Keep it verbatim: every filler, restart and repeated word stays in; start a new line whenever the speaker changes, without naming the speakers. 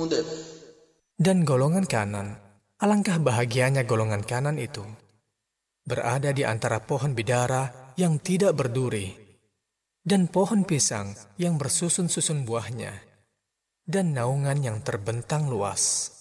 Dan golongan kanan, alangkah bahagianya golongan kanan itu, berada di antara pohon bidara yang tidak berduri, dan pohon pisang yang bersusun-susun buahnya, dan naungan yang terbentang luas.